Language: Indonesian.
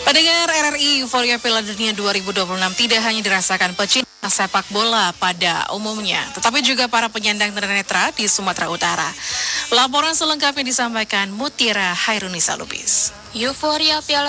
Pendengar RRI, euforia Piala Dunia 2026 tidak hanya dirasakan pecinta sepak bola pada umumnya, tetapi juga para penyandang tunanetra di Sumatera Utara. Laporan selengkapnya disampaikan Mutiara Hairunisa Lubis. Euforia Piala